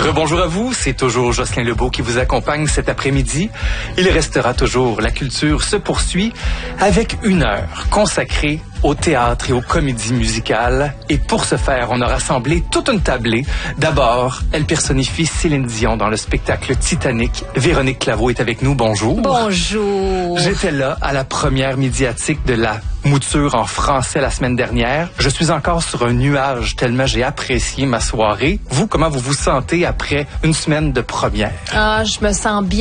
Rebonjour à vous, c'est toujours Jocelyn Lebeau qui vous accompagne cet après-midi. Il restera toujours, la culture se poursuit avec 1 heure consacrée au théâtre et aux comédies musicales. Et pour ce faire, on a rassemblé toute une tablée. D'abord, elle personnifie Céline Dion dans le spectacle Titanic. Véronique Claveau est avec nous, bonjour. Bonjour. J'étais là à la première médiatique de la mouture en français la semaine dernière. Je suis encore sur un nuage tellement j'ai apprécié ma soirée. Vous, comment vous vous sentez après une semaine de première? Je me sens bien.